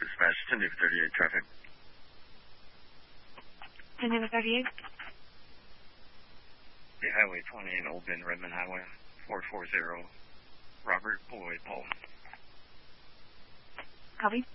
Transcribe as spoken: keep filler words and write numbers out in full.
Dispatch, Geneva thirty-eight traffic. Geneva thirty-eight? The Highway twenty and Old Bend Redmond Highway, four four zero. Robert Boyd Paul. Copy.